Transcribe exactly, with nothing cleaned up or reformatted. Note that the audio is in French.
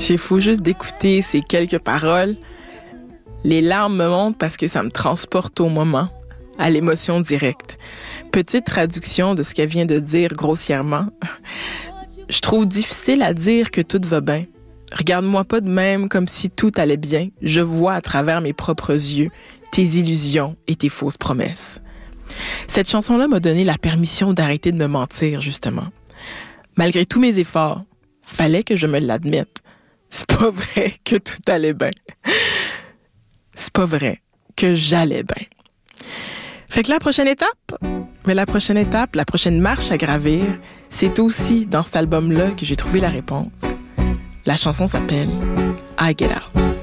C'est fou juste d'écouter ces quelques paroles. Les larmes me montent parce que ça me transporte au moment, à l'émotion directe. Petite traduction de ce qu'elle vient de dire grossièrement. Je trouve difficile à dire que tout va bien. Regarde-moi pas de même comme si tout allait bien. Je vois à travers mes propres yeux tes illusions et tes fausses promesses. Cette chanson-là m'a donné la permission d'arrêter de me mentir, justement. Malgré tous mes efforts, fallait que je me l'admette. C'est pas vrai que tout allait bien. C'est pas vrai que j'allais bien. Fait que la prochaine étape, mais la prochaine étape, la prochaine marche à gravir, c'est aussi dans cet album-là que j'ai trouvé la réponse. La chanson s'appelle I Get Out.